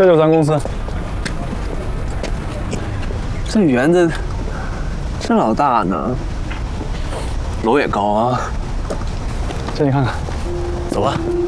这就是咱公司。 这园子真老大呢，楼也高啊。 这你看看。 走吧。